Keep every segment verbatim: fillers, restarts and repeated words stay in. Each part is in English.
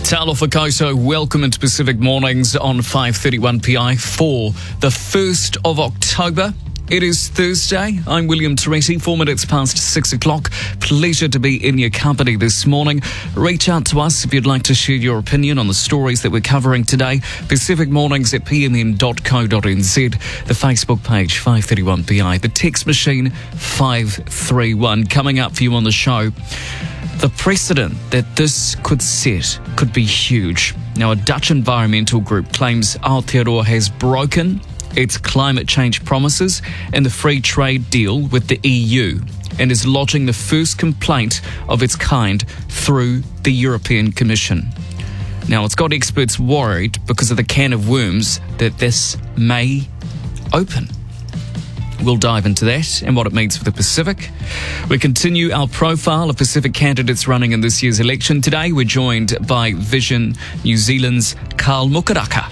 Talo Fakoso, welcome into Pacific Mornings on five thirty-one P I for the first of October. It is Thursday. I'm William Teresi, four minutes past six o'clock. Pleasure to be in your company this morning. Reach out to us if you'd like to share your opinion on the stories that we're covering today. Pacific Mornings at p m n dot co dot n z. The Facebook page, five thirty-one P I. The text machine, five three one. Coming up for you on the show, the precedent that this could set could be huge. Now, a Dutch environmental group claims Aotearoa has broken its climate change promises and the free trade deal with the E U and is lodging the first complaint of its kind through the European Commission. Now, it's got experts worried because of the can of worms that this may open. We'll dive into that and what it means for the Pacific. We continue our profile of Pacific candidates running in this year's election. Today, we're joined by Vision New Zealand's Carl Mukaraka.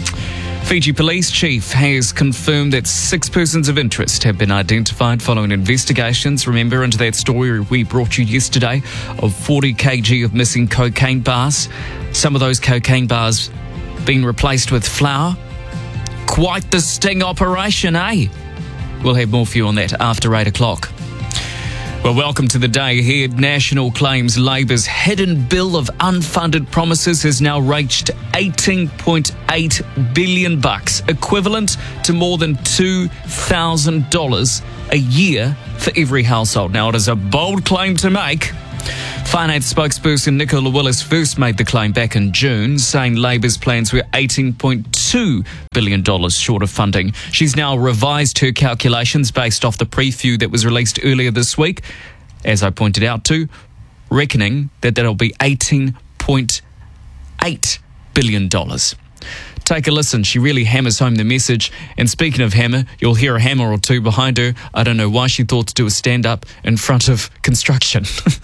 Fiji Police Chief has confirmed that six persons of interest have been identified following investigations. Remember, into that story we brought you yesterday of forty kilograms of missing cocaine bars. Some of those cocaine bars being replaced with flour. Quite the sting operation, eh? We'll have more for you on that after eight o'clock. Well, welcome to the day ahead. National claims Labour's hidden bill of unfunded promises has now reached eighteen point eight billion bucks, equivalent to more than two thousand dollars a year for every household. Now, it is a bold claim to make. Finance spokesperson Nicola Willis first made the claim back in June, saying Labour's plans were eighteen point two billion dollars short of funding. She's now revised her calculations based off the preview that was released earlier this week, as I pointed out to, reckoning that that'll be eighteen point eight billion dollars. Take a listen. She really hammers home the message. And speaking of hammer, you'll hear a hammer or two behind her. I don't know why she thought to do a stand-up in front of construction.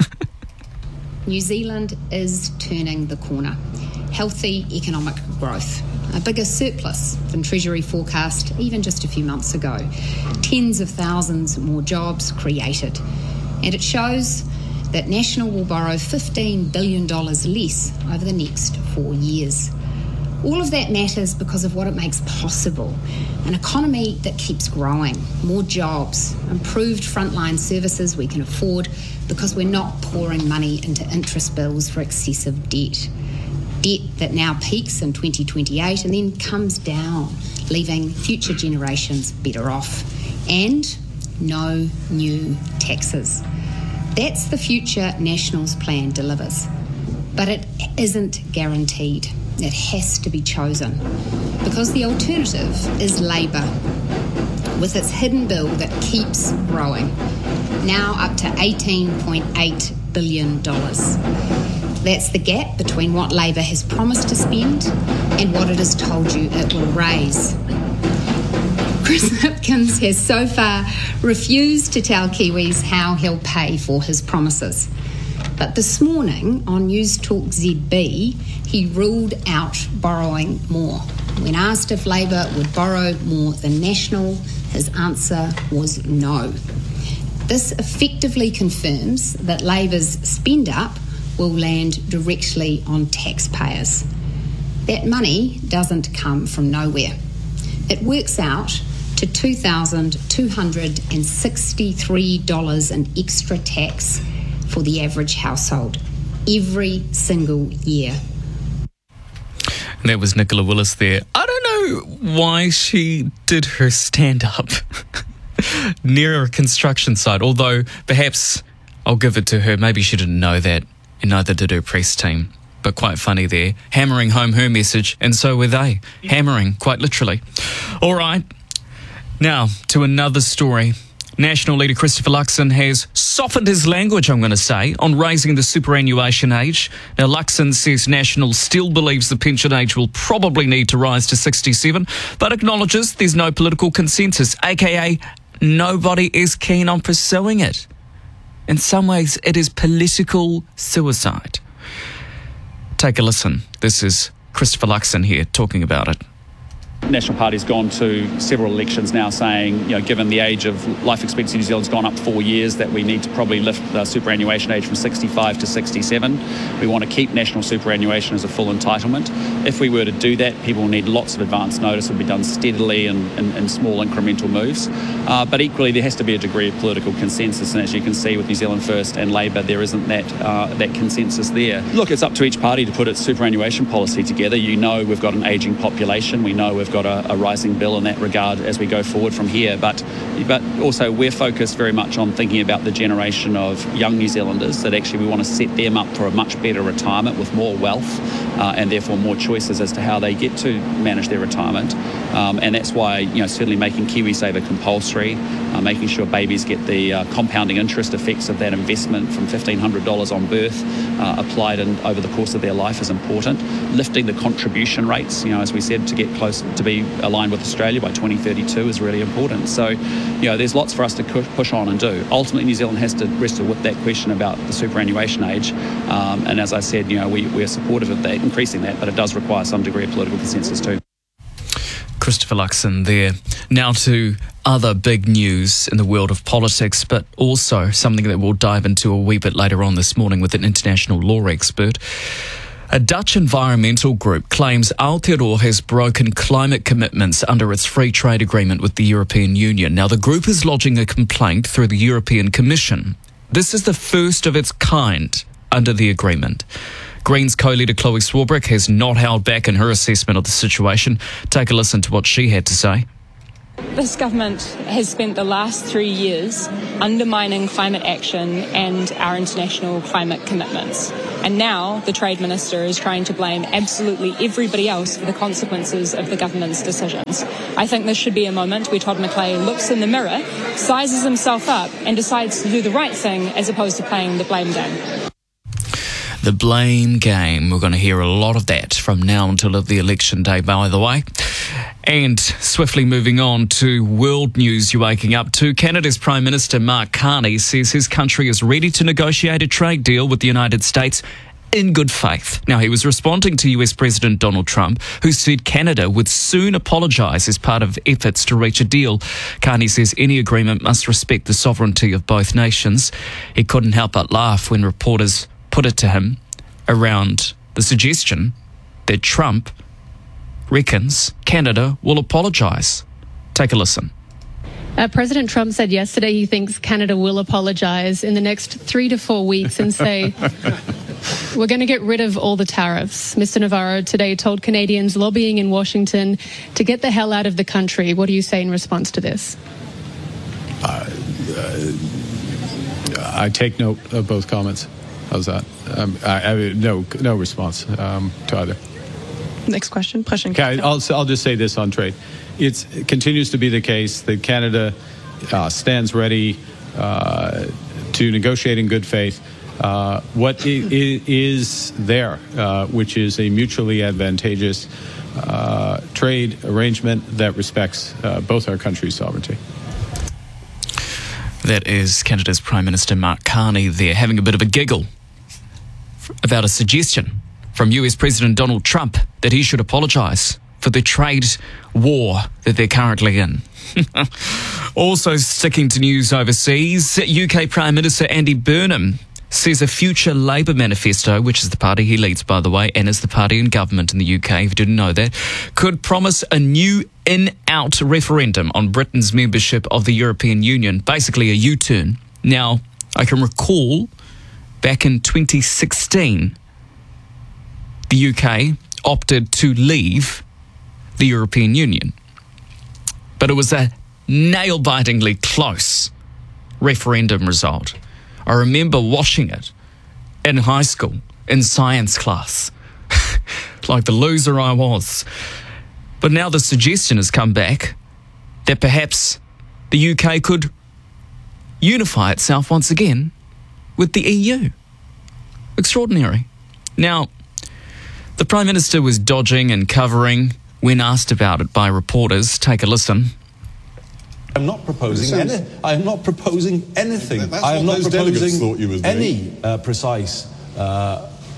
New Zealand is turning the corner. Healthy economic growth. A bigger surplus than Treasury forecast even just a few months ago. Tens of thousands more jobs created. And it shows that National will borrow fifteen billion dollars less over the next four years. All of that matters because of what it makes possible. An economy that keeps growing, more jobs, improved frontline services we can afford because we're not pouring money into interest bills for excessive debt. Debt that now peaks in twenty twenty-eight and then comes down, leaving future generations better off. And no new taxes. That's the future National's plan delivers. But it isn't guaranteed. It has to be chosen because the alternative is Labour with its hidden bill that keeps growing, now up to eighteen point eight billion dollars. That's the gap between what Labour has promised to spend and what it has told you it will raise. Chris Hipkins has so far refused to tell Kiwis how he'll pay for his promises. But this morning on News Talk Z B, he ruled out borrowing more. When asked if Labour would borrow more than National, his answer was no. This effectively confirms that Labour's spend-up will land directly on taxpayers. That money doesn't come from nowhere. It works out to two thousand two hundred sixty-three dollars in extra tax for the average household every single year. That was Nicola Willis there. I don't know why she did her stand-up near a construction site, although perhaps I'll give it to her. Maybe she didn't know that, and neither did her press team. But quite funny there, hammering home her message, and so were they, hammering, quite literally. All right, now to another story. National leader Christopher Luxon has softened his language, I'm going to say, on raising the superannuation age. Now, Luxon says National still believes the pension age will probably need to rise to sixty-seven, but acknowledges there's no political consensus, aka nobody is keen on pursuing it. In some ways, it is political suicide. Take a listen. This is Christopher Luxon here talking about it. National Party's gone to several elections now saying, you know, given the age of life expectancy in New Zealand's gone up four years, that we need to probably lift the superannuation age from sixty-five to sixty-seven. We want to keep national superannuation as a full entitlement. If we were to do that, people will need lots of advance notice. It would be done steadily and in small incremental moves. Uh, but equally, there has to be a degree of political consensus. And as you can see with New Zealand First and Labour, there isn't that, uh, that consensus there. Look, it's up to each party to put its superannuation policy together. You know we've got an ageing population. We know we've got a, a rising bill in that regard as we go forward from here. But, but also we're focused very much on thinking about the generation of young New Zealanders, that actually we want to set them up for a much better retirement with more wealth uh, and therefore more choices as to how they get to manage their retirement. Um, and that's why, you know, certainly making KiwiSaver compulsory, uh, making sure babies get the uh, compounding interest effects of that investment from fifteen hundred dollars on birth uh, applied in, over the course of their life is important. Lifting the contribution rates, you know, as we said, to get close to be aligned with Australia by twenty thirty-two is really important. So, you know, there's lots for us to push on and do. Ultimately, New Zealand has to wrestle with that question about the superannuation age. Um, and as I said, you know, we, we are supportive of that, increasing that, but it does require some degree of political consensus too. Christopher Luxon there. Now to other big news in the world of politics, but also something that we'll dive into a wee bit later on this morning with an international law expert. A Dutch environmental group claims Aotearoa has broken climate commitments under its free trade agreement with the European Union. Now, the group is lodging a complaint through the European Commission. This is the first of its kind under the agreement. Greens co-leader Chloe Swarbrick has not held back in her assessment of the situation. Take a listen to what she had to say. This government has spent the last three years undermining climate action and our international climate commitments. And now the Trade Minister is trying to blame absolutely everybody else for the consequences of the government's decisions. I think this should be a moment where Todd McClay looks in the mirror, sizes himself up and decides to do the right thing as opposed to playing the blame game. The blame game. We're going to hear a lot of that from now until the election day, by the way. And swiftly moving on to world news you're waking up to. Canada's Prime Minister Mark Carney says his country is ready to negotiate a trade deal with the United States in good faith. Now, he was responding to U S President Donald Trump, who said Canada would soon apologise as part of efforts to reach a deal. Carney says any agreement must respect the sovereignty of both nations. He couldn't help but laugh when reporters put it to him around the suggestion that Trump reckons Canada will apologise. Take a listen. Uh, President Trump said yesterday he thinks Canada will apologise in the next three to four weeks and say, we're going to get rid of all the tariffs. Mister Navarro today told Canadians lobbying in Washington to get the hell out of the country. What do you say in response to this? Uh, uh, I take note of both comments. How's that? Um, I, I, no, no response um, to either. Next question. Okay, I'll, I'll just say this on trade. It's, it continues to be the case that Canada uh, stands ready uh, to negotiate in good faith uh, what I- I- is there, uh, which is a mutually advantageous uh, trade arrangement that respects uh, both our countries' sovereignty. That is Canada's Prime Minister Mark Carney there, having a bit of a giggle about a suggestion from U S President Donald Trump that he should apologise for the trade war that they're currently in. Also sticking to news overseas, U K Prime Minister Andy Burnham says a future Labour manifesto, which is the party he leads, by the way, and is the party in government in the U K, if you didn't know that, could promise a new in-out referendum on Britain's membership of the European Union, basically a U-turn. Now, I can recall back in twenty sixteen, the U K opted to leave the European Union. But it was a nail-bitingly close referendum result. I remember watching it in high school, in science class, like the loser I was. But now the suggestion has come back that perhaps the U K could unify itself once again with the E U. Extraordinary. Now, the Prime Minister was dodging and covering when asked about it by reporters. Take a listen. I'm not proposing any, I'm not proposing anything. That's I am what not those delegates proposing thought you was doing. any uh, precise uh,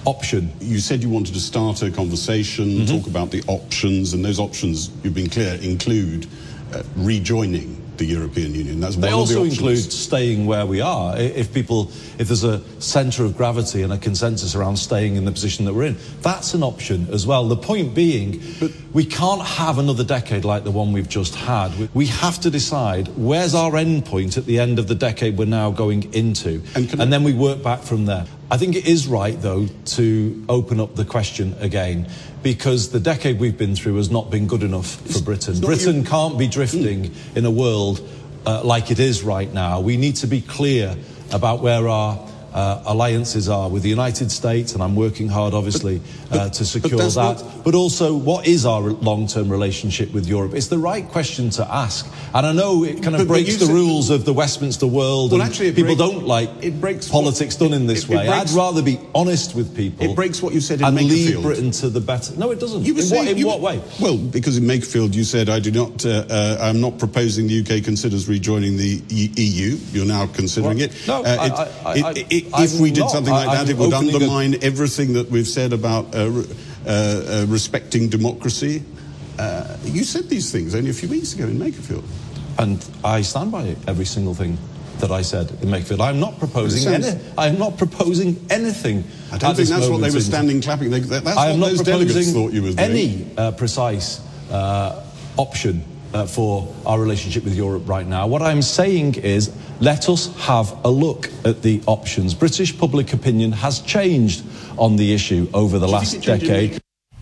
option. You said you wanted to start a conversation, mm-hmm. talk about the options, and those options, you've been clear, include uh, rejoining the European Union. That's they one also of the include staying where we are. If people, if there's a centre of gravity and a consensus around staying in the position that we're in, that's an option as well. The point being, but we can't have another decade like the one we've just had. We have to decide where's our end point at the end of the decade we're now going into, and, and then we work back from there. I think it is right, though, to open up the question again, because the decade we've been through has not been good enough for Britain. Britain can't be drifting in a world uh, like it is right now. We need to be clear about where our uh, alliances are with the United States, and I'm working hard, obviously, but, but, uh, to secure that. Not... But also, what is our long-term relationship with Europe? It's the right question to ask. And I know it kind of but, breaks but the said... rules of the Westminster world, well, and actually people breaks, don't like it breaks politics what, done in this it, it, way. It breaks, I'd rather be honest with people. It breaks what you said in and Makerfield. lead Britain to the better. No, it doesn't. You were in saying, what, in you what were, way? Well, because in Makerfield you said, I do not, uh, uh, I'm not proposing the U K considers rejoining the E U. You're now considering well, it. No, uh, I, it, I, it, I, it, it I, if we did not. something like I, that, it would undermine good. everything that we've said about uh, uh, uh, respecting democracy. Uh, you said these things only a few weeks ago in Makerfield. And I stand by it, every single thing that I said in Makerfield. I'm not proposing any, I'm not proposing anything. I don't think that's what they were standing clapping. They, that's I am what not those delegates thought you were doing. Any uh, precise uh, option uh, for our relationship with Europe right now. What I'm saying is, let us have a look at the options. British public opinion has changed on the issue over the last decade.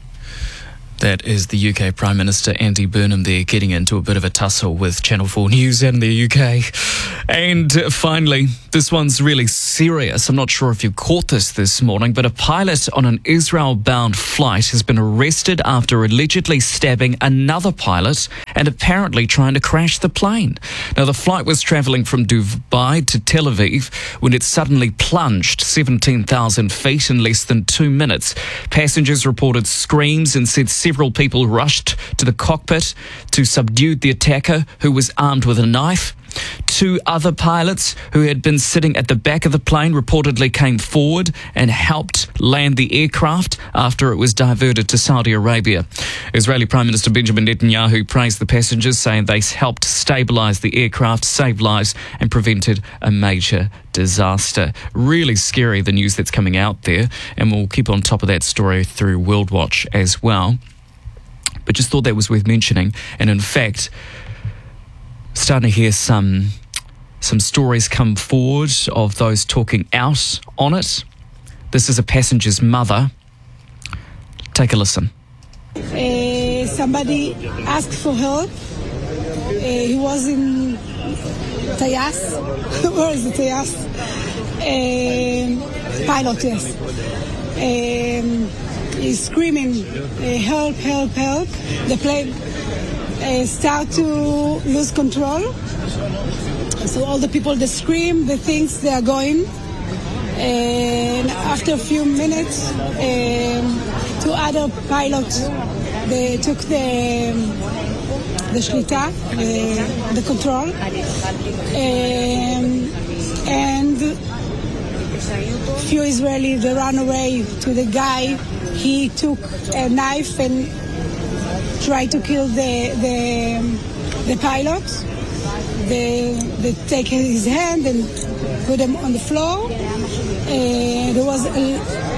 That is the U K Prime Minister Andy Burnham there, getting into a bit of a tussle with Channel four News and the U K. And finally, this one's really serious. I'm not sure if you caught this this morning, but a pilot on an Israel-bound flight has been arrested after allegedly stabbing another pilot and apparently trying to crash the plane. Now, the flight was travelling from Dubai to Tel Aviv when it suddenly plunged seventeen thousand feet in less than two minutes. Passengers reported screams and said several people rushed to the cockpit to subdue the attacker, who was armed with a knife. Two other pilots who had been sitting at the back of the plane reportedly came forward and helped land the aircraft after it was diverted to Saudi Arabia. Israeli Prime Minister Benjamin Netanyahu praised the passengers, saying they helped stabilise the aircraft, save lives and prevented a major disaster. Really scary, the news that's coming out there, and we'll keep on top of that story through World Watch as well. But just thought that was worth mentioning. And in fact, starting to hear some some stories come forward of those talking out on it. This is a passenger's mother. Take a listen. Uh, somebody asked for help. Uh, he was in Tayas. Where is the Tayas? Uh, pilot, yes. Um, he's screaming, uh, help, help, help. The plane uh, start to lose control. So all the people, they scream, they think they are going. And after a few minutes, um, two other pilots, they took the the shlita, the, the control, um, and few Israelis, they ran away to the guy. He took a knife and tried to kill the the, the pilot. They, they take his hand and put him on the floor. Uh, there was a,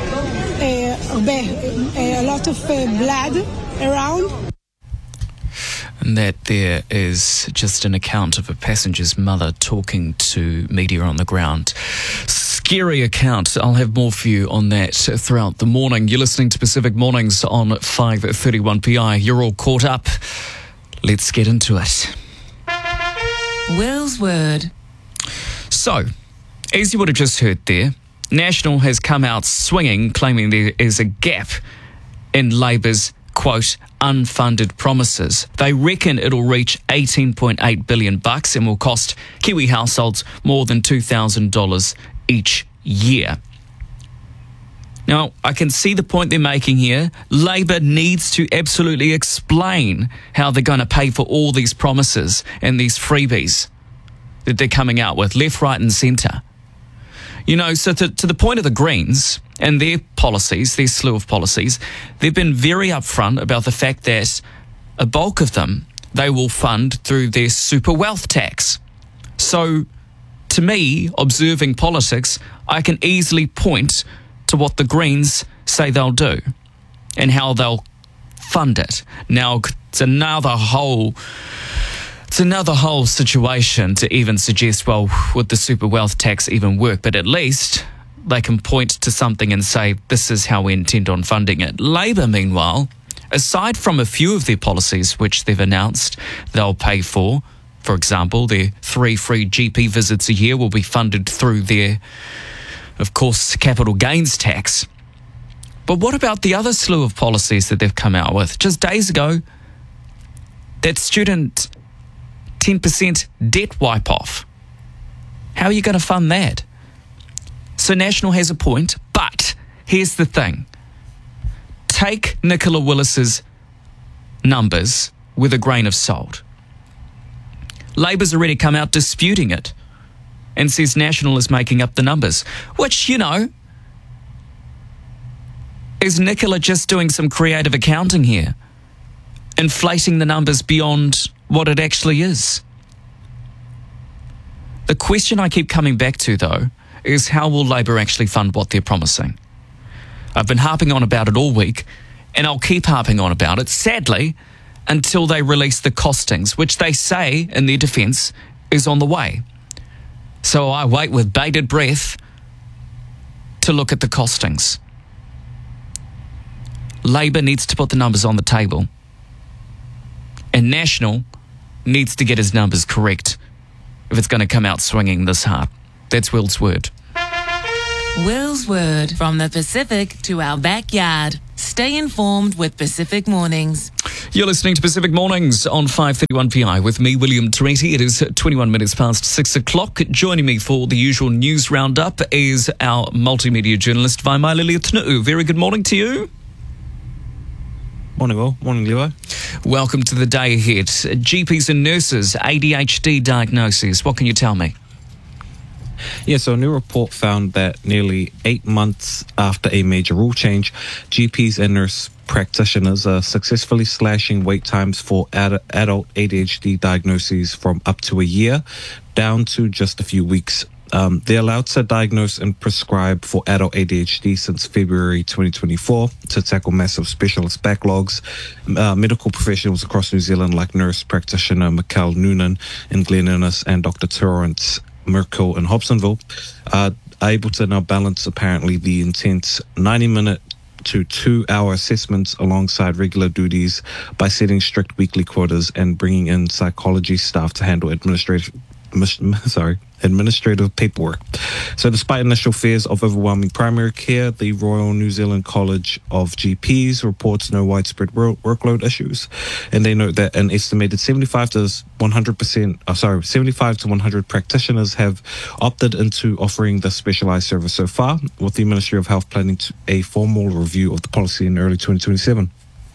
a, a lot of uh, blood around. And that there is just an account of a passenger's mother talking to media on the ground. Scary account. I'll have more for you on that throughout the morning. You're listening to Pacific Mornings on five thirty-one P I. You're all caught up. Let's get into it. Will's Word. So, as you would have just heard there, National has come out swinging, claiming there is a gap in Labour's, quote, unfunded promises. They reckon it'll reach eighteen point eight billion bucks and will cost Kiwi households more than two thousand dollars each year. Now, I can see the point they're making here. Labor needs to absolutely explain how they're going to pay for all these promises and these freebies that they're coming out with, left, right and centre. You know, so to, to the point of the Greens and their policies, their slew of policies, they've been very upfront about the fact that a bulk of them they will fund through their super wealth tax. So, to me, observing politics, I can easily point to what the Greens say they'll do and how they'll fund it. Now, it's another whole... It's another whole situation to even suggest, well, would the super wealth tax even work? But at least they can point to something and say, this is how we intend on funding it. Labour, meanwhile, aside from a few of their policies which they've announced they'll pay for, for example, their three free G P visits a year will be funded through their, of course, capital gains tax. But what about the other slew of policies that they've come out with? Just days ago, that student ten percent debt wipe-off. How are you going to fund that? So National has a point, but here's the thing. Take Nicola Willis's numbers with a grain of salt. Labour's already come out disputing it and says National is making up the numbers, which, you know, is Nicola just doing some creative accounting here, inflating the numbers beyond what it actually is. The question I keep coming back to, though, is how will Labour actually fund what they're promising? I've been harping on about it all week, and I'll keep harping on about it, sadly, until they release the costings, which they say, in their defence, is on the way. So I wait with bated breath to look at the costings. Labour needs to put the numbers on the table, and National needs to get his numbers correct if it's going to come out swinging this hard. That's Will's word. Will's word, from the Pacific to our backyard. Stay informed with Pacific Mornings. You're listening to Pacific Mornings on five thirty-one P I with me, William Teresi. It is twenty-one minutes past six o'clock. Joining me for the usual news roundup is our multimedia journalist, Vaimailili Tunuu. Very good morning to you. Morning, Will. Morning, Leo. Welcome to the day ahead. G Ps and nurses, A D H D diagnoses. What can you tell me? Yeah, so a new report found that nearly eight months after a major rule change, G Ps and nurse practitioners are successfully slashing wait times for ad- adult A D H D diagnoses from up to a year down to just a few weeks. Um, they're allowed to diagnose and prescribe for adult A D H D since February twenty twenty-four to tackle massive specialist backlogs. Uh, medical professionals across New Zealand, like nurse practitioner Mikkel Noonan in Glen Innes and Doctor Terence Merkel in Hobsonville, uh, are able to now balance apparently the intense ninety-minute to two-hour assessments alongside regular duties by setting strict weekly quotas and bringing in psychology staff to handle administrative sorry, administrative paperwork. So despite initial fears of overwhelming primary care, the Royal New Zealand College of G Ps reports no widespread work- workload issues. And they note that an estimated seventy-five to one hundred percent, oh, sorry, seventy-five to one hundred practitioners have opted into offering the specialized service so far, with the Ministry of Health planning to a formal review of the policy in early twenty twenty-seven.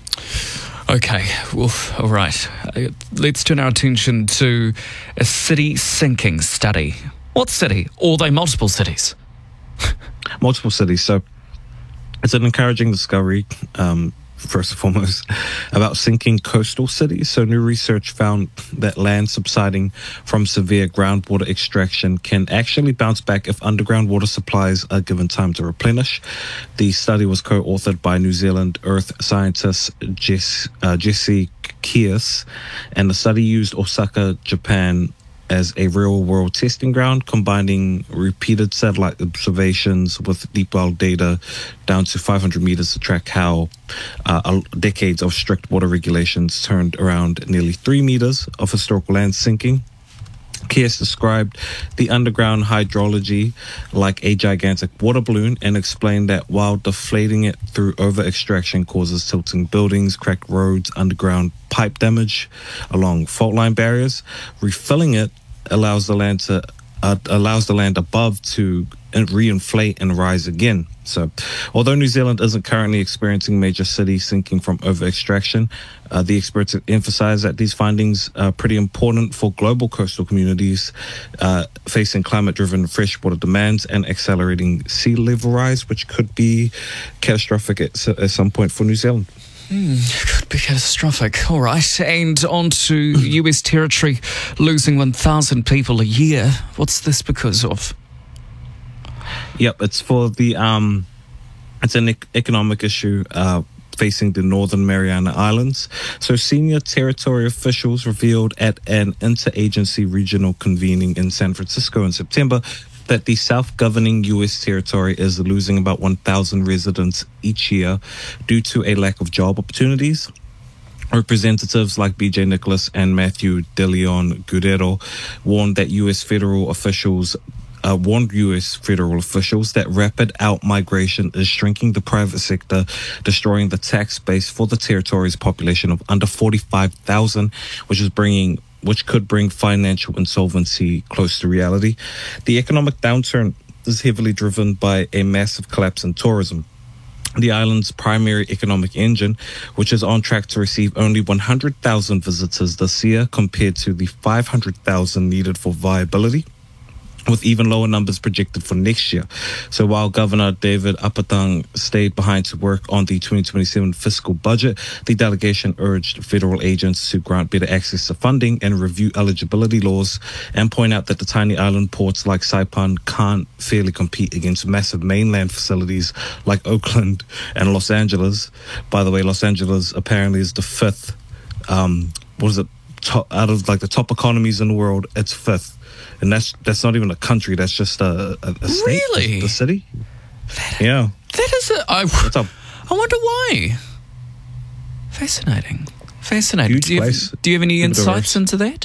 Okay, well, all right. Uh, let's turn our attention to a city sinking study. What city? Or are they multiple cities? Multiple cities. So it's an encouraging discovery, um, first and foremost, about sinking coastal cities. So new research found that land subsiding from severe groundwater extraction can actually bounce back if underground water supplies are given time to replenish. The study was co-authored by New Zealand earth scientist Jess, uh, Jesse Kias, and the study used Osaka, Japan, as a real-world testing ground, combining repeated satellite observations with deep well data down to five hundred meters to track how uh, decades of strict water regulations turned around nearly three meters of historical land sinking. Kies described the underground hydrology like a gigantic water balloon and explained that while deflating it through over-extraction causes tilting buildings, cracked roads, underground pipe damage along fault line barriers, refilling it allows the land to uh, allows the land above to reinflate and rise again. So, although New Zealand isn't currently experiencing major city sinking from over-extraction, uh, the experts emphasize that these findings are pretty important for global coastal communities uh, facing climate-driven freshwater demands and accelerating sea level rise, which could be catastrophic at, at some point for New Zealand. Mm, could be catastrophic. All right. And on to U S territory losing one thousand people a year. What's this because of? Yep, it's for the, um, it's an ec- economic issue uh, facing the Northern Mariana Islands. So senior territory officials revealed at an interagency regional convening in San Francisco in September that the self-governing U S territory is losing about one thousand residents each year due to a lack of job opportunities. Representatives like B J Nicholas and Matthew De Leon Guerrero warned that U S federal officials Uh, warned U S federal officials that rapid out-migration is shrinking the private sector, destroying the tax base for the territory's population of under forty-five thousand, which is bringing, which could bring financial insolvency close to reality. The economic downturn is heavily driven by a massive collapse in tourism. The island's primary economic engine, which is on track to receive only one hundred thousand visitors this year compared to the five hundred thousand needed for viability, with even lower numbers projected for next year. So while Governor David Apatang stayed behind to work on the twenty twenty-seven fiscal budget, the delegation urged federal agents to grant better access to funding and review eligibility laws, and point out that the tiny island ports like Saipan can't fairly compete against massive mainland facilities like Oakland and Los Angeles. By the way, Los Angeles apparently is the fifth, um, what is it, top, out of like the top economies in the world, it's fifth. And that's that's not even a country. That's just a, a, a state. Really? The city? Yeah. That is a... I, What's up? I wonder why. Fascinating. Fascinating. Huge do, you place. have, do you have any Give it a insights rest. into that?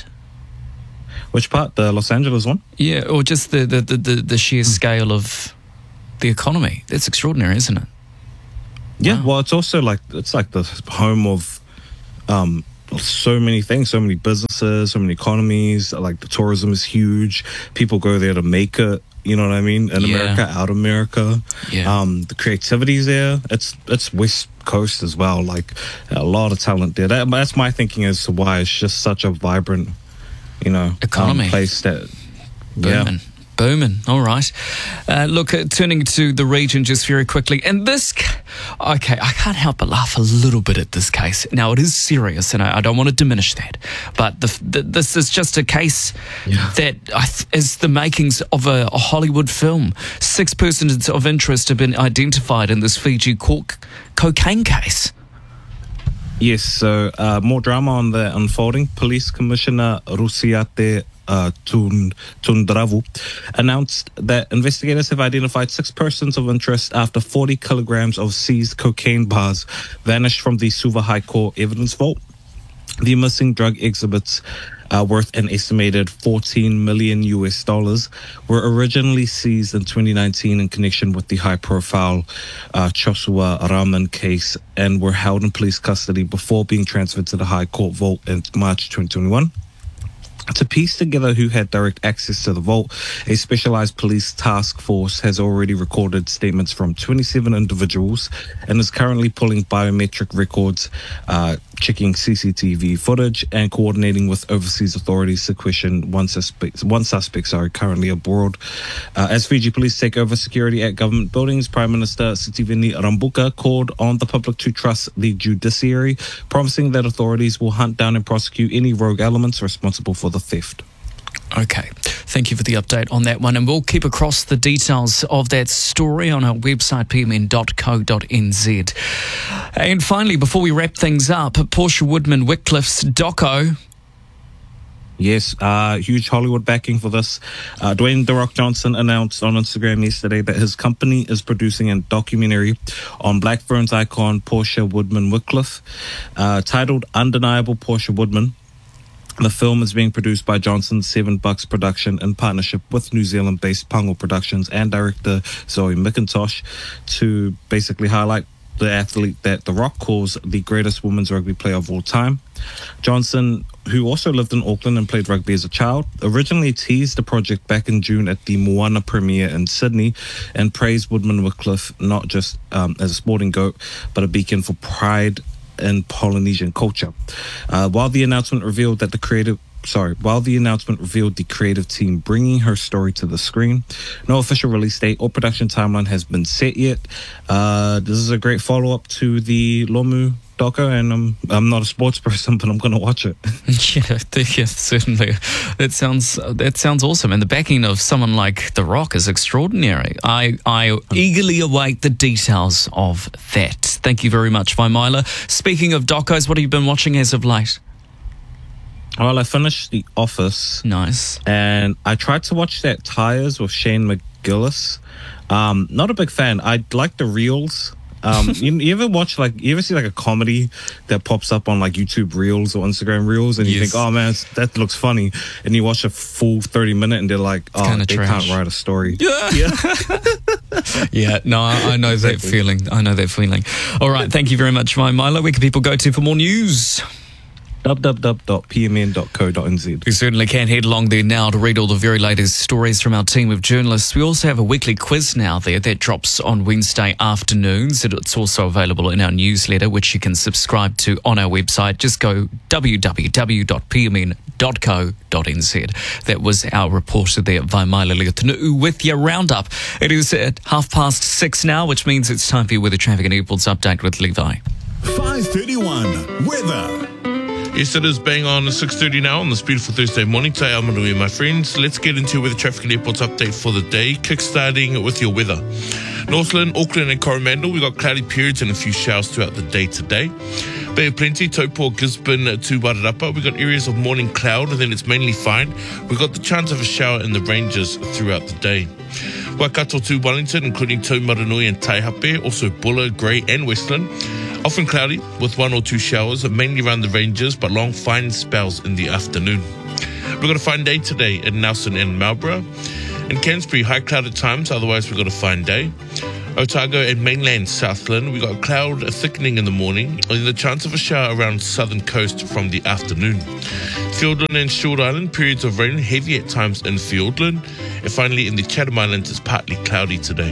Which part? The Los Angeles one? Yeah, or just the, the, the, the, the sheer scale of the economy. That's extraordinary, isn't it? Yeah, Wow. well, it's also like, it's like the home of um, so many things, so many businesses, so many economies. Like the tourism is huge. People go there to make it, you know what I mean? In Yeah. America, out of America. Yeah. Um, the creativity's there. It's it's West Coast as well. Like a lot of talent there. That, that's my thinking as to why it's just such a vibrant, you know, Economy. Um, place that, yeah. Booming. Booming. All right. Uh, look, uh, turning to the region just very quickly. And this, okay, I can't help but laugh a little bit at this case. Now, it is serious, and I, I don't want to diminish that. But the, the, this is just a case Yeah. that I th- is the makings of a, a Hollywood film. Six persons of interest have been identified in this Fiji court cocaine case. Yes, so uh, more drama on the unfolding. Police Commissioner Rusiate uh, Tun- Tundravu announced that investigators have identified six persons of interest after forty kilograms of seized cocaine bars vanished from the Suva High Court evidence vault. The missing drug exhibits, uh, worth an estimated fourteen million U S dollars, were originally seized in twenty nineteen in connection with the high-profile uh, Joshua Raman case and were held in police custody before being transferred to the High Court vault in March twenty twenty-one. To piece together who had direct access to the vault, a specialized police task force has already recorded statements from twenty-seven individuals and is currently pulling biometric records, uh, checking C C T V footage, and coordinating with overseas authorities to question one suspect, one suspect sorry, currently abroad. Uh, as Fiji police take over security at government buildings, Prime Minister Sitiveni Rabuka called on the public to trust the judiciary, promising that authorities will hunt down and prosecute any rogue elements responsible for the theft. Okay, thank you for the update on that one, and we'll keep across the details of that story on our website, p m n dot co dot n z. And finally, before we wrap things up, Portia Woodman Wycliffe's doco. Yes, uh, huge Hollywood backing for this. Uh, Dwayne The Rock Johnson announced on Instagram yesterday that his company is producing a documentary on Black Ferns icon Portia Woodman Wycliffe, uh, titled Undeniable Portia Woodman. The film is being produced by Johnson's Seven Bucks Production in partnership with New Zealand-based Pango Productions and director Zoe McIntosh to basically highlight the athlete that The Rock calls the greatest women's rugby player of all time. Johnson, who also lived in Auckland and played rugby as a child, originally teased the project back in June at the Moana premiere in Sydney and praised Woodman Wycliffe not just um, as a sporting goat, but a beacon for pride in Polynesian culture. Uh, while the announcement revealed that the creative Sorry, while the announcement revealed the creative team bringing her story to the screen, no official release date or production timeline has been set yet. Uh, this is a great follow-up to the Lomu doco, and I'm, I'm not a sports person, but I'm going to watch it. Yeah, yes, certainly. That sounds that sounds awesome. And the backing of someone like The Rock is extraordinary. I, I eagerly await the details of that. Thank you very much, Vaimila. Speaking of docos, what have you been watching as of late? Well, I finished The Office. Nice. And I tried to watch that Tires with Shane McGillis. Um, not a big fan. I like the Reels. Um, you, you ever watch, like, you ever see, like, a comedy that pops up on, like, YouTube Reels or Instagram Reels, and you Yes. think, oh, man, that looks funny. And you watch a full thirty minute and they're like, oh, kinda they trash. can't write a story. Yeah. Yeah, yeah no, I, I know Exactly. that feeling. I know that feeling. All right, thank you very much, Vaimila. Where can people go to for more news? w w w dot p m n dot co dot n z. You certainly can head along there now to read all the very latest stories from our team of journalists. We also have a weekly quiz now there that drops on Wednesday afternoons. It's also available in our newsletter, which you can subscribe to on our website. Just go w w w dot p m n dot co dot n z. That was our reporter there, Vaimila Leotanuu, with your roundup. It is at half past six now, which means it's time for your weather, traffic and airports update with Levi. five thirty-one weather. Yes, it is bang on six thirty now on this beautiful Thursday morning. Te ao manui, my friends. Let's get into weather, traffic and airports update for the day, kickstarting with your weather. Northland, Auckland and Coromandel, we've got cloudy periods and a few showers throughout the day today. Bay of Plenty, Taupo, Gisborne to Wairarapa. We've got areas of morning cloud and then it's mainly fine. We've got the chance of a shower in the ranges throughout the day. Waikato to Wellington, including Taumarunui and Taihape, also Buller, Grey and Westland. Often cloudy with one or two showers, mainly around the ranges, but long fine spells in the afternoon. We've got a fine day today in Nelson and Marlborough. In Cairnsbury, high cloud at times, otherwise we've got a fine day. Otago and mainland Southland, we've got cloud thickening in the morning, and the chance of a shower around southern coast from the afternoon. Fiordland and Short Island, periods of rain, heavy at times in Fiordland. And finally, in the Chatham Islands, it's partly cloudy today.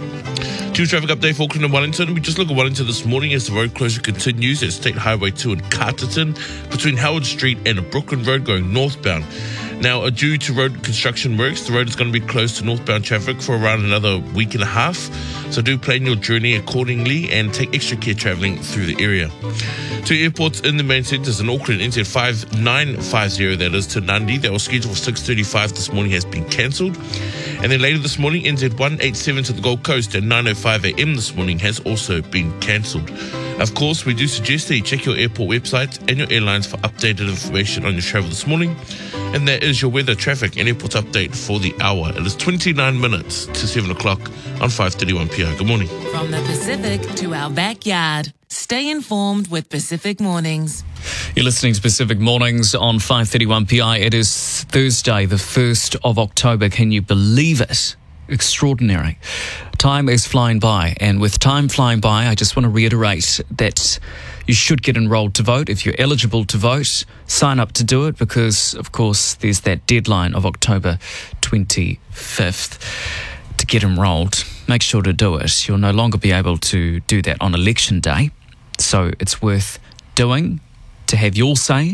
Two traffic update for Auckland and Wellington. We just look at Wellington this morning as the road closure continues at State Highway two in Carterton between Howard Street and Brooklyn Road going northbound. Now, uh, due to road construction works, the road is going to be closed to northbound traffic for around another week and a half. So do plan your journey accordingly and take extra care travelling through the area. Two airports in the main centres in Auckland, N Z five nine five zero, that is, to Nandi, that was scheduled for six thirty-five this morning, has been cancelled. And then later this morning, N Z one eighty-seven to the Gold Coast at nine oh five a m this morning has also been cancelled. Of course, we do suggest that you check your airport websites and your airlines for updated information on your travel this morning. And that is your weather, traffic and airport update for the hour. It is twenty-nine minutes to seven o'clock on five thirty-one p m. Good morning. From the Pacific to our backyard. Stay informed with Pacific Mornings. You're listening to Pacific Mornings on five thirty-one P I. It is Thursday, the first of October. Can you believe it? Extraordinary. Time is flying by, and with time flying by, I just want to reiterate that you should get enrolled to vote. If you're eligible to vote, sign up to do it, because, of course, there's that deadline of October twenty-fifth to get enrolled. Make sure to do it. You'll no longer be able to do that on election day, so it's worth doing to have your say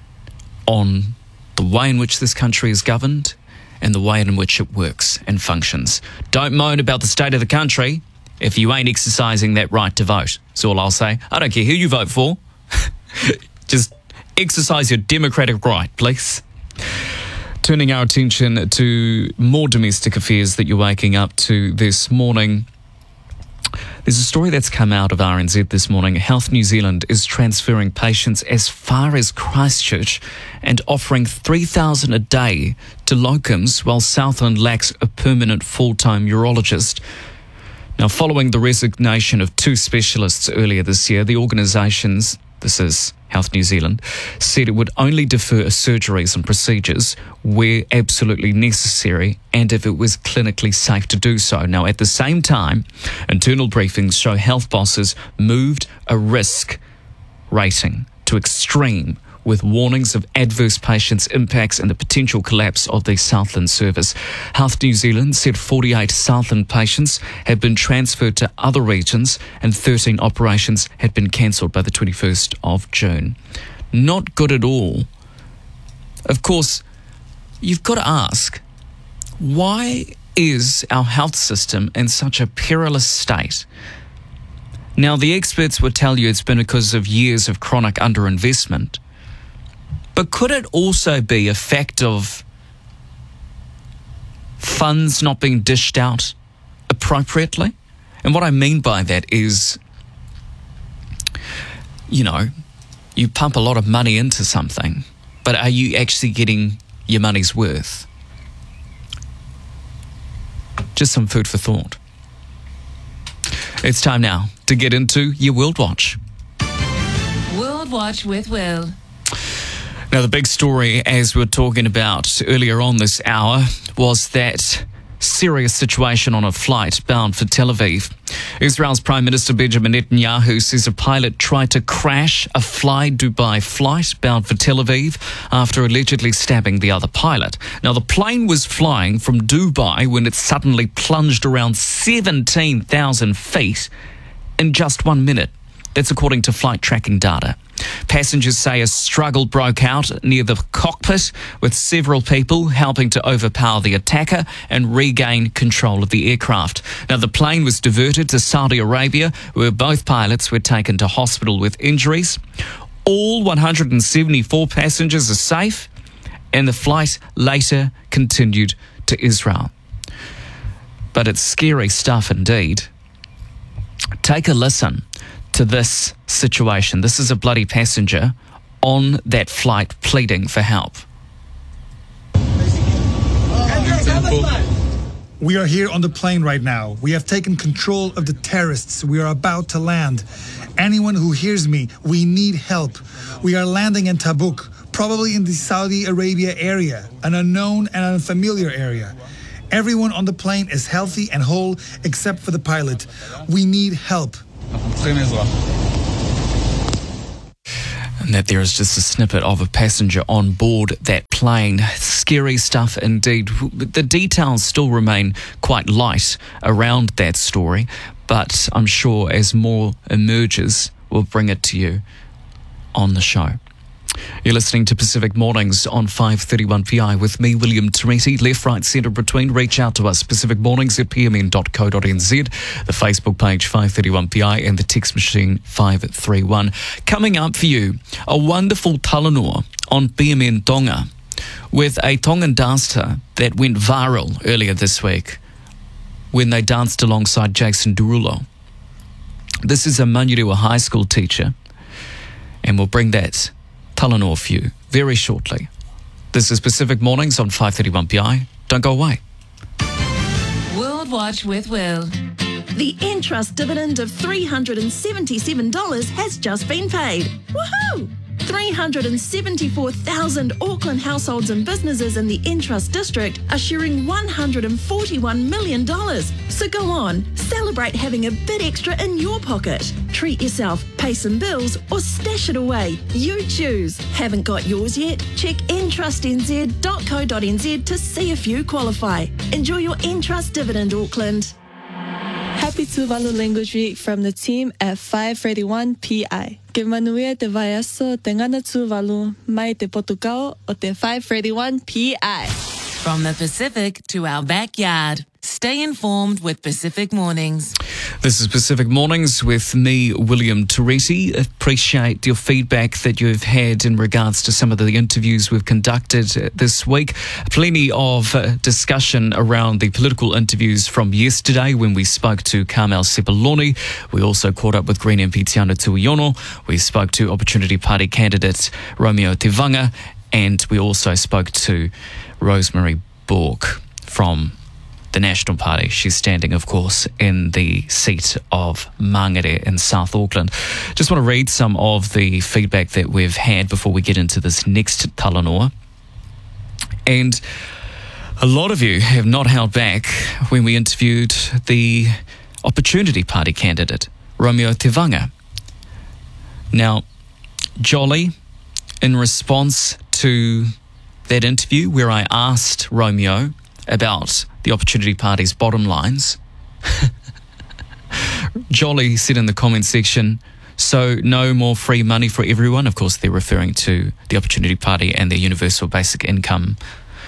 on the way in which this country is governed and the way in which it works and functions. Don't moan about the state of the country if you ain't exercising that right to vote. That's all I'll say. I don't care who you vote for. Just exercise your democratic right, please. Turning our attention to more domestic affairs that you're waking up to this morning. There's a story that's come out of R N Z this morning. Health New Zealand is transferring patients as far as Christchurch and offering three thousand dollars a day to locums, while Southland lacks a permanent full-time urologist. Now, following the resignation of two specialists earlier this year, the organisations, this is Health New Zealand, said it would only defer surgeries and procedures where absolutely necessary and if it was clinically safe to do so. Now, at the same time, internal briefings show health bosses moved a risk rating to extreme, with warnings of adverse patients' impacts and the potential collapse of the Southland service. Health New Zealand said forty-eight Southland patients had been transferred to other regions and thirteen operations had been cancelled by the twenty-first of June. Not good at all. Of course, you've got to ask, why is our health system in such a perilous state? Now, the experts would tell you it's been because of years of chronic underinvestment. But could it also be a fact of funds not being dished out appropriately? And what I mean by that is, you know, you pump a lot of money into something, but are you actually getting your money's worth? Just some food for thought. It's time now to get into your World Watch. World Watch with Will. Now, the big story, as we were talking about earlier on this hour, was that serious situation on a flight bound for Tel Aviv. Israel's Prime Minister Benjamin Netanyahu says a pilot tried to crash a Fly Dubai flight bound for Tel Aviv after allegedly stabbing the other pilot. Now, the plane was flying from Dubai when it suddenly plunged around seventeen thousand feet in just one minute. That's according to flight tracking data. Passengers say a struggle broke out near the cockpit, with several people helping to overpower the attacker and regain control of the aircraft. Now, the plane was diverted to Saudi Arabia, where both pilots were taken to hospital with injuries. All one hundred seventy-four passengers are safe, and the flight later continued to Israel. But it's scary stuff indeed. Take a listen to this situation. This is a bloody passenger on that flight pleading for help. We are here on the plane right now. We have taken control of the terrorists. We are about to land. Anyone who hears me, we need help. We are landing in Tabuk, probably in the Saudi Arabia area, an unknown and unfamiliar area. Everyone on the plane is healthy and whole except for the pilot. We need help. And that there is just a snippet of a passenger on board that plane. Scary stuff indeed. The details still remain quite light around that story, but I'm sure as more emerges, we'll bring it to you on the show. You're listening to Pacific Mornings on five thirty-one P I with me, William Teresi. Left, right, centre, between. Reach out to us, Pacific Mornings at p m n dot co dot n z, the Facebook page five thirty-one P I, and the text machine five three one. Coming up for you, a wonderful talanoa on B M N Tonga with a Tongan dancer that went viral earlier this week when they danced alongside Jason Derulo. This is a Manurewa High School teacher, and we'll bring that talanoa for you very shortly. This is Pacific Mornings on five thirty-one P I. Don't go away. World Watch with Will. The Entrust dividend of three hundred seventy-seven dollars has just been paid. Woohoo! three hundred seventy-four thousand Auckland households and businesses in the Entrust district are sharing one hundred forty-one million dollars. So go on, celebrate having a bit extra in your pocket. Treat yourself, pay some bills, or stash it away. You choose. Haven't got yours yet? Check entrust n z dot co dot n z to see if you qualify. Enjoy your Entrust dividend, Auckland. Happy Tuvalu Language Week from the team at five thirty-one P I. Que manue te vaiaso te ngana Tuvalu, mai te Portugal o te five thirty-one P I. From the Pacific to our backyard. Stay informed with Pacific Mornings. This is Pacific Mornings with me, William Teresi. Appreciate your feedback that you've had in regards to some of the interviews we've conducted this week. Plenty of uh, discussion around the political interviews from yesterday when we spoke to Carmel Sepuloni. We also caught up with Green M P Tiana Tuiono. We spoke to Opportunity Party candidate Romeo Tivanga. And we also spoke to Rosemary Bork from the National Party. She's standing, of course, in the seat of Mangere in South Auckland. Just want to read some of the feedback that we've had before we get into this next talanoa. And a lot of you have not held back when we interviewed the Opportunity Party candidate, Romeo Te Vanga. Now, Jolly, in response to that interview where I asked Romeo about the Opportunity Party's bottom lines, Jolly said in the comment section, so no more free money for everyone. Of course, they're referring to the Opportunity Party and their universal basic income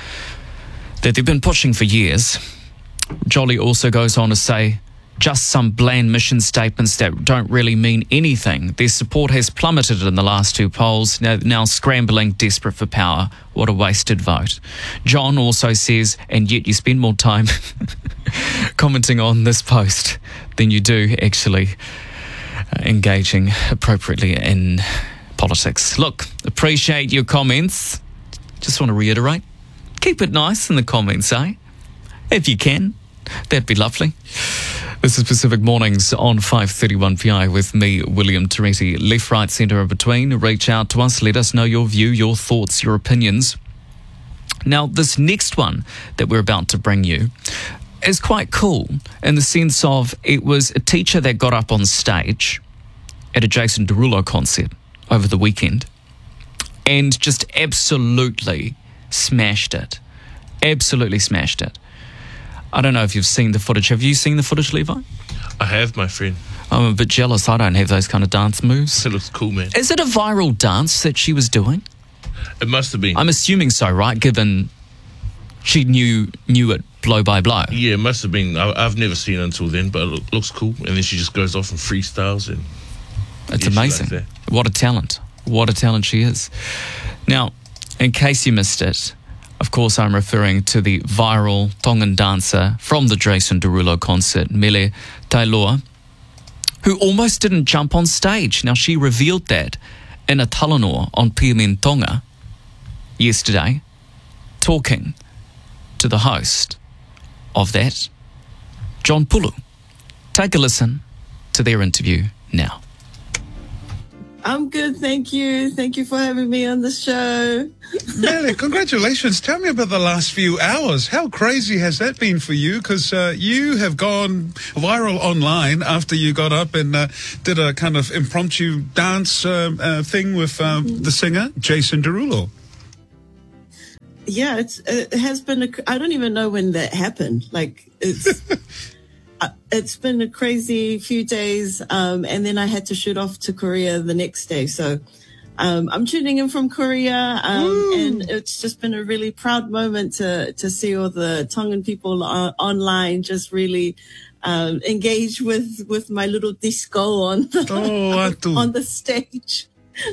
that they've been pushing for years. Jolly also goes on to say, just some bland mission statements that don't really mean anything. Their support has plummeted in the last two polls, now, now scrambling, desperate for power. What a wasted vote. John also says, and yet you spend more time commenting on this post than you do actually uh, engaging appropriately in politics. Look, appreciate your comments. Just want to reiterate, keep it nice in the comments, eh? If you can, that'd be lovely. This is Pacific Mornings on five thirty-one P I with me, William Teresi. Left, right, centre, in between. Reach out to us. Let us know your view, your thoughts, your opinions. Now, this next one that we're about to bring you is quite cool in the sense of it was a teacher that got up on stage at a Jason Derulo concert over the weekend and just absolutely smashed it. Absolutely smashed it. I don't know if you've seen the footage. Have you seen the footage, Levi? I have, my friend. I'm a bit jealous. I don't have those kind of dance moves. It looks cool, man. Is it a viral dance that she was doing? It must have been. I'm assuming so, right? Given she knew knew it blow by blow. Yeah, it must have been. I, I've never seen it until then, but it looks cool. And then she just goes off and freestyles. And It's yeah, amazing. Like what a talent. What a talent she is. Now, in case you missed it, of course, I'm referring to the viral Tongan dancer from the Jason Derulo concert, Mele Tailoa, who almost didn't jump on stage. Now, she revealed that in a talanoa on P M N Tonga yesterday, talking to the host of that, John Pulu. Take a listen to their interview now. I'm good, thank you. Thank you for having me on the show. Mele, congratulations. Tell me about the last few hours. How crazy has that been for you? Because uh, you have gone viral online after you got up and uh, did a kind of impromptu dance uh, uh, thing with uh, mm-hmm. the singer, Jason Derulo. Yeah, it's, it has been, a, I don't even know when that happened. Like, it's... Uh, it's been a crazy few days, um, and then I had to shoot off to Korea the next day. So um, I'm tuning in from Korea, um, and it's just been a really proud moment to to see all the Tongan people uh, online just really um, engage with with my little disco on the, oh, on the stage.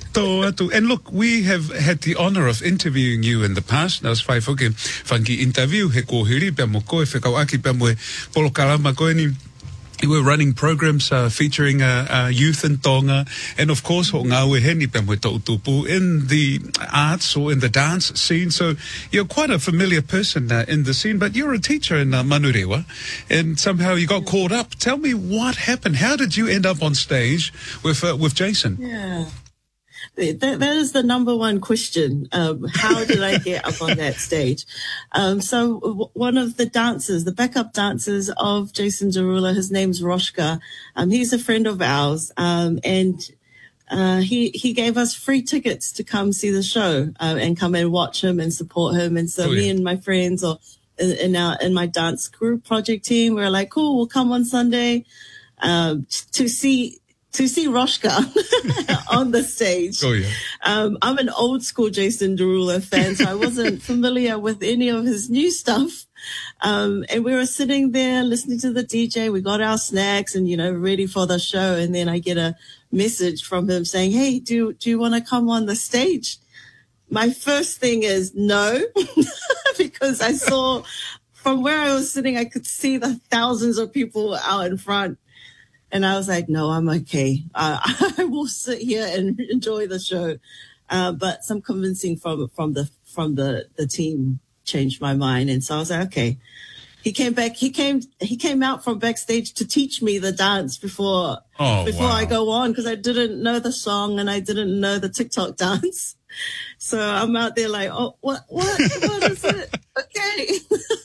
And look, we have had the honor of interviewing you in the past. Nā whai whuke whanki interview he kōhiri pia mo koe whekau aki pia mo e polo karama koe ni. You were running programs uh, featuring uh, uh, youth in Tonga, and of course, ho ngā weheni pia mo e tautupu in the arts or in the dance scene. So you're quite a familiar person uh, in the scene, but you're a teacher in uh, Manurewa, and somehow you got caught up. Tell me what happened. How did you end up on stage with uh, with Jason? Yeah. That, that is the number one question. Um, how did I get up on that stage? Um, so w- one of the dancers, the backup dancers of Jason Derulo, his name's Roshka. Um, he's a friend of ours. Um, and, uh, he, he gave us free tickets to come see the show, uh, and come and watch him and support him. And so oh, yeah. me and my friends or in, in our, in my dance group project team, we were like, cool, we'll come on Sunday, um, to see, to see Roshka on the stage. Oh, yeah. Um, I'm an old school Jason Derulo fan, so I wasn't familiar with any of his new stuff. Um, and we were sitting there listening to the D J. We got our snacks and, you know, ready for the show. And then I get a message from him saying, hey, do, do you want to come on the stage? My first thing is no, because I saw from where I was sitting, I could see the thousands of people out in front. And I was like, no, I'm okay. Uh, I will sit here and enjoy the show. Uh, but some convincing from, from the, from the, the team changed my mind. And so I was like, okay, he came back. He came. He came out from backstage to teach me the dance before Oh, before wow. I go on because I didn't know the song and I didn't know the TikTok dance. So I'm out there like, oh, what, what, what is it? Okay.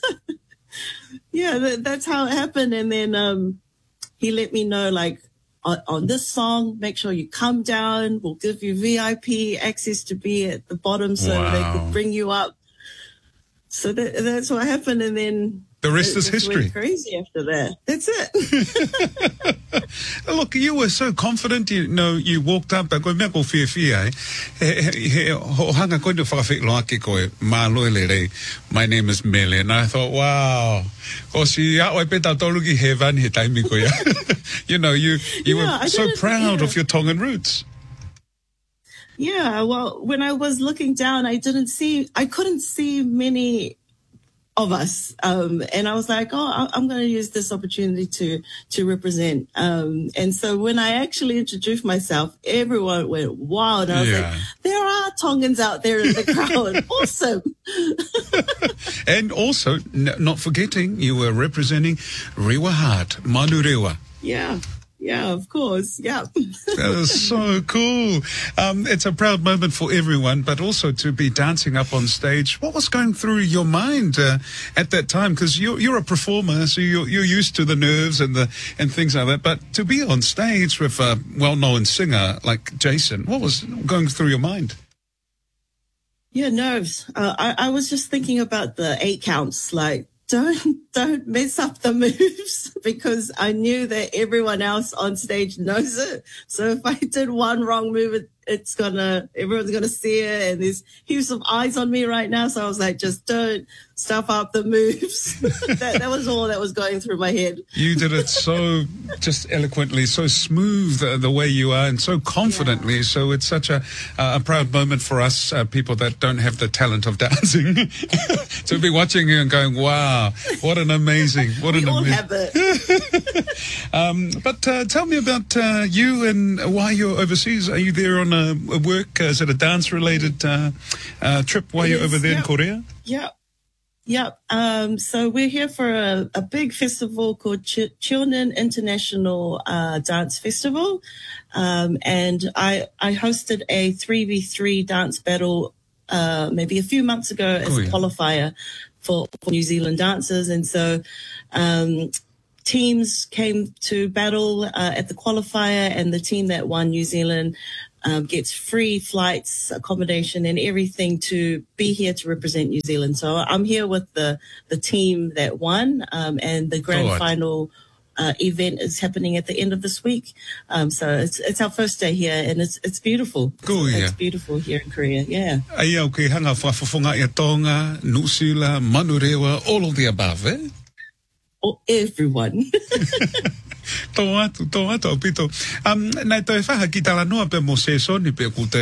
Yeah, that, that's how it happened. And then um, he let me know, like, on, on this song, make sure you come down. We'll give you V I P access to be at the bottom so Wow. they could bring you up. So that, that's what happened. And then The rest it is just history. went crazy after that. That's it. Look, you were so confident. You know, you walked up. Koe mea ko fia fia, eh? He, he, ho hanga koe no whakawhiklo ake koe, mā loe le rei, my name is Mele. And I thought, wow, ko si aoi peta toluki he vani he taimi koe. You know, you, you Yeah, I were so didn't- proud yeah. of your Tongan roots. Yeah, well, when I was looking down, I didn't see, I couldn't see many of us. Um, and I was like, oh, I- I'm going to use this opportunity to, to represent. Um, and so when I actually introduced myself, everyone went wild. I was Yeah. like, there are Tongans out there in the crowd. Awesome. And also, n- not forgetting, you were representing Rewa Heart, Manu Rewa. Yeah. Yeah, of course. Yeah. That is so cool. Um, it's a proud moment for everyone, but also to be dancing up on stage. What was going through your mind uh, at that time? Because you're, you're a performer, so you're, you're used to the nerves and the and things like that. But to be on stage with a well-known singer like Jason, what was going through your mind? Yeah, nerves. Uh, I, I was just thinking about the eight counts, like, don't don't mess up the moves because I knew that everyone else on stage knows it. So if I did one wrong move, it, it's gonna everyone's gonna see it, and there's heaps of eyes on me right now. So I was like, just don't stuff up the moves. that that was all that was going through my head. You did it so just eloquently, so smooth uh, the way you are, and so confidently. Yeah. So it's such a uh, a proud moment for us uh, people that don't have the talent of dancing to be watching you and going, "Wow, what an amazing, what we an all amazing." have it. um, but uh, tell me about uh, you and why you're overseas. Are you there on a, a work? Uh, is it a dance-related uh, uh, trip while It you're is, over there yeah. in Korea? Yeah. Yep. Um, so we're here for a, a big festival called Ch- Chilnan International uh, Dance Festival. Um, and I, I hosted a three v three dance battle uh, maybe a few months ago as Oh, a yeah. qualifier for, for New Zealand dancers. And so um, teams came to battle uh, at the qualifier, and the team that won, New Zealand, Um, gets free flights, accommodation, and everything to be here to represent New Zealand. So I'm here with the the team that won, um, and the grand Good. final uh, event is happening at the end of this week. Um, so it's it's our first day here, and it's it's beautiful. Good, It's yeah. beautiful here in Korea. Yeah. Ai au ke hanga whawhawhonga i a Tonga, Nusila, Manurewa, all of the above, eh? Oh, everyone. Tō atu, tō atu, pito. Um, nai toi whaha ki tala noa pe mo se soni pe kute